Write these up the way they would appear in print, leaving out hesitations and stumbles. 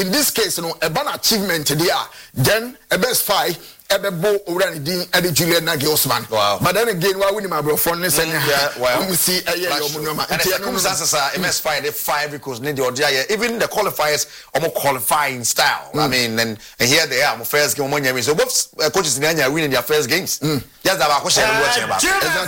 in this case, a ban achievement there, then a best five. Ebebo Oranidin Eddie Julian Nagelsmann. Wow. But then again, why wouldn't my bro for this and we see a year MS5 5 because need the even the qualifiers almost qualifying style. I mean, and here they are, first game on so both coaches in Anya winning their first games. Yes, that I was watching about.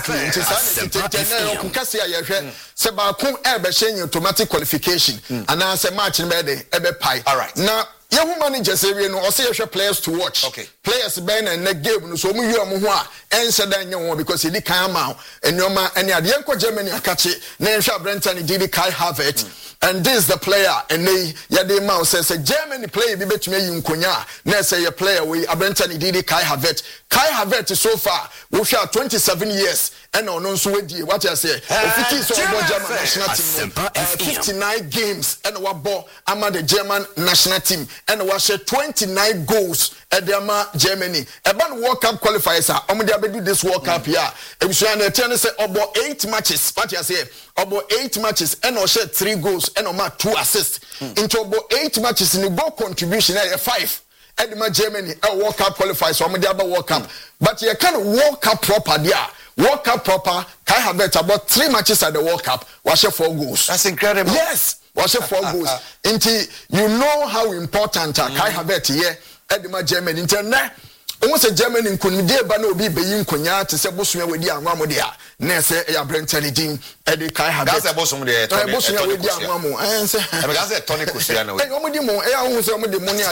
Exactly. Sebakun Ebeshen automatic qualification and now say match in bed Ebe Pie. All right. Now Yahoo managers area no say players to watch. Okay. Players ben and neck game so mu you mo ho a ense dan yon because he can ma enyoma any ade enko Germany akachi na enhwa Brenton did Kai Havertz and this is the player and they yade ma say Germany player bi betumi yi nkonya na say a player we Brenton did Kai Havertz. Kai Havertz so far we share 27 years and on nso wedi what I say ofiti so German national team 59 games and wabo ama the German national team and was 29 goals at the Germany. About World Cup qualifiers, I'm going to do this World Cup here. If you say about 8 matches, what you say about 8 matches and or 3 goals and or 2 assists. Into about 8 matches in the goal contribution, 5. At the Germany, a World Cup qualifiers, so I'm going to World Cup. But you can't World Cup proper there. World Cup proper, Kai Havertz about 3 matches at the World Cup, was 4 goals. That's incredible. Yes. Was 4 goals. Until you know how important Kai Havertz here at the Germany. Until now, almost a German in Kunde Bano be being Kunya to say Bosnia with the Amamodia. Nesse a Brenton Eddie Kai Havertz. That's a bosom there. Bosnia with the Amamo. And say, that's a Tony Cusiano. The money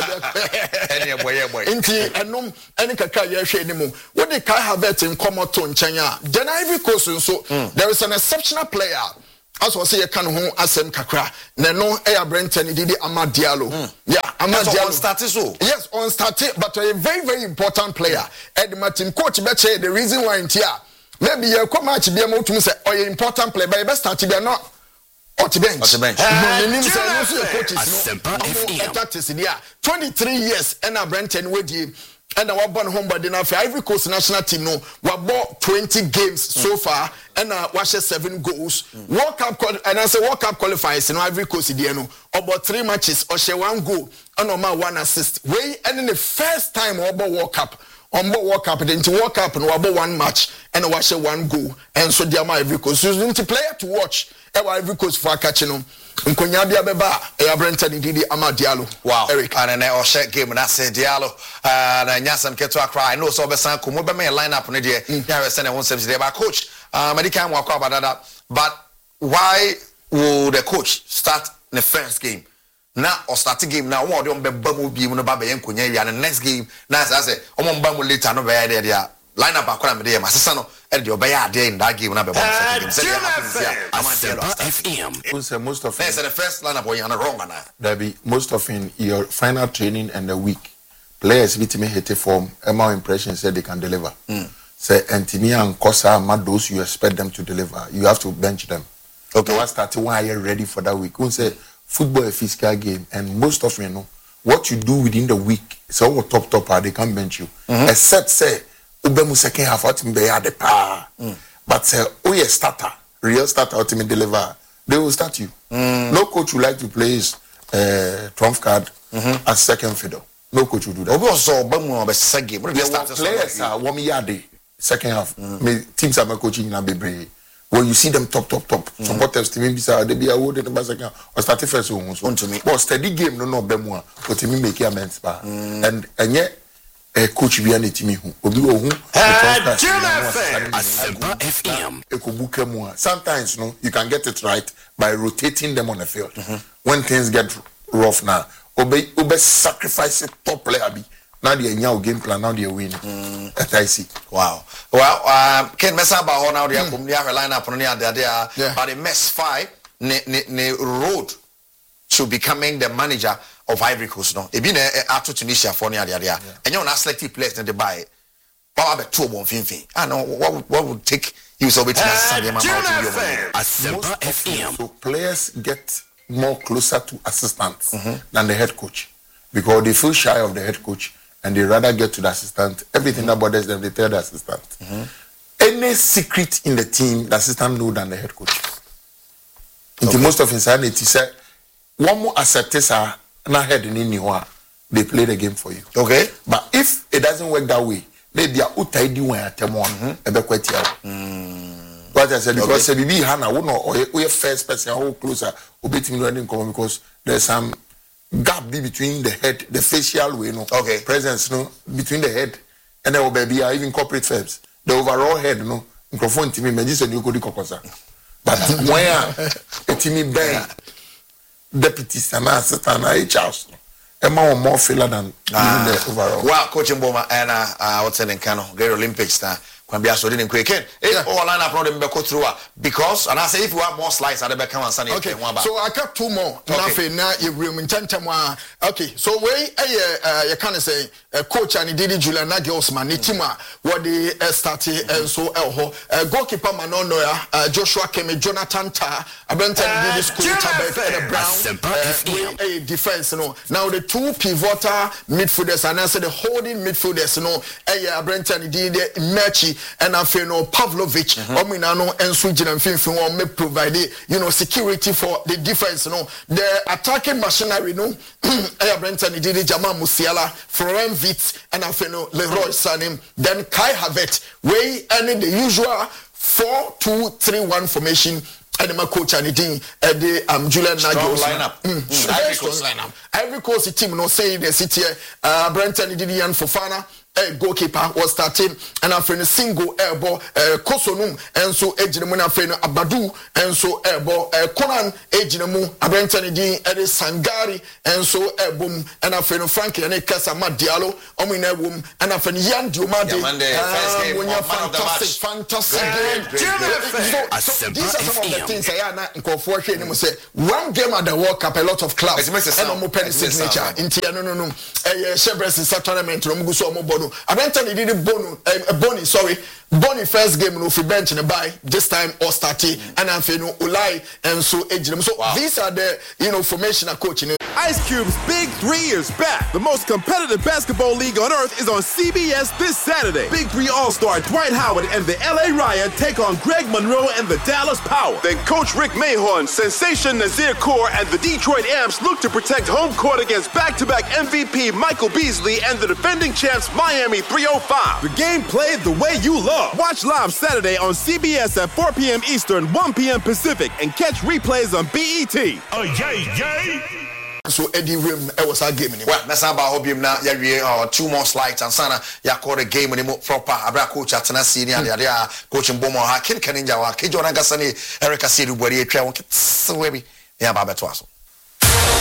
into a nom any Kaka anymore. What did Kai Havertz in Comoton China? Then Ivory Coast so there is an exceptional player. As was say can hon asem kakra na no Brenton did Amad Diallo. Yeah, Amad Diallo started so. Yes, on started but a very very important player. Ed Martin coach beche the reason why in here. Maybe you come match be able to say oh important player but you best start to be not on the bench. Coach is 23 years and Brenton with you. And our born home by the Ivory Coast national team no we bought 20 games so far and watch 7 goals. World Cup and I say World Cup qualifiers in Ivory Coast no about 3 matches or share 1 goal and no 1 assist. We and in the first time about World Cup World Cup then to World Cup and we about 1 match and watch 1 goal and so the Ivory Coast so to player to watch Ivory Coast for catching Nkonya bia beba Brenton didi Amad Diallo. Wow. Eric. And then our share game na say Diallo na nyasam keto akra I know so be san ko mo be me line up ne de ya we say na won service there but coach medical mo akwa badada but why will the coach start the first game na or start game na won de be ba mo bi mu no ba be nkonya ya the next game na say o mo ba mo later no be ya there line up akwa me de ma sesa no e de obey ade in that game na be second game most of the first line up when you're wrong na there be most of in your final training and the week players bit me hit form more impression said they can deliver say Antony and Kosa those you expect them to deliver you have to bench them okay what start why are you ready for that week we say football a physical game and most of you know what you do within the week so top they can bench you except say Ubemu second half ultimately at the power. But a starter, real starter ultimately deliver, they will start you. No coach would like to play his trump card as second fiddle. No coach will do that. Also, Ubemu be second. Players are one second half. Teams are coaching in a baby. When you see them top, supporters to me they be awarded the second or start first one to me. But steady game no Bemwa, but to me make amends and yet. A coach be an team who sometimes no you can get it right by rotating them on the field when things get rough now obey sacrifice top player be now the game plan now they win that I see. Wow. Well Ken Mesa ba now they come near line up on there but the mess 5 ne road to becoming the manager of Ivory Coast no e bi na ato Tunisia for near there and you na selective players in the buy power be 2 bon finfin and what would take you so bit so players get more closer to assistants than the head coach because they feel shy of the head coach and they rather get to the assistant everything that bothers them they tell the assistant any secret in the team the assistant know than the head coach in the most of insanity say one more accept na head in Niwa, they play the game for you. Okay. But if it doesn't work that way, maybe a utai di one at one, what I said, because Bibi Hana would not or first person who closer obiting learning because there's some gap between the head, the facial way, no presence, no, between the head and the baby or even corporate firms. The overall head, no, microphone to me, medicine you go to Kokosa. But where a Timmy Bay deputy Sana Satana Charles. More filler than the overall. Well, Coach Mboma and what's in Kano, Great Olympics now. Can be asked in quick. All line up on the go through because and I say if you have more slides, I'll be coming Sunday. Okay, so I got two more. Nothing now. You room in 10 Okay, so you can say coach and Didi Julian Nagelsmann, Nitima, what they started and so goalkeeper Manonoya, Joshua Kemi, Jonathan Ta, Abenton Didi School Tabek Brown, a defense. Now the two pivotal midfielders and I said the holding midfielders. Abenton Didi Merchi. And I feel no Pavlovich, Ominano, and Sweden and Finfin may provide security for the defense. The attacking machinery, Brenton did Jamal Musiala, Florent Vitz, and I feel Leroy Sané, then Kai Havertz, way and the usual 4-2-3-1 formation. And my coach and the Julian Nagelsmann Ivory Coast lineup. Ivory Coast team no say the city Brenton Didier Fofana goalkeeper was starting and after a single airball Kosonum and so Ejinemu after Abadu and so airball Conan Ejinemu Brenton Didier Sangari and so airbom and after Frankie and Kasama Diallo Ominewum and after Yan Diomande fantastic game. So these are some of the things I na nkofo hwe say one game at the World Cup a lot of clubs and omo pen signature intia no Shebres tournament no mugu so omo bono Abenta did Bonnie first game no free bench in buy this time all starting and after no Ulai and so Ejinemu. So these are the formation coach Ice Cube's Big 3 is back. The most competitive basketball league on earth is on CBS this Saturday. Big 3 All-Star Dwight Howard and the LA Riot take on Greg Monroe and the Dallas Power. Then Coach Rick Mahorn, Sensation Nazir Kaur, and the Detroit Amps look to protect home court against back-to-back MVP Michael Beasley and the defending champs Miami 305. The game played the way you love. Watch live Saturday on CBS at 4 p.m. Eastern, 1 p.m. Pacific, and catch replays on BET. Oh, yay! So Eddie Rim, was our game. Well, that's about hobby now. Yeah, 2 more slides and Sana. Ya call the game anymore proper. Abra coach at Tanasini and ya coach Mbomo. Ken Kaninja, Kijona Gasani, Erica Sidu, where you try. So maybe yeah, Baba Twasso.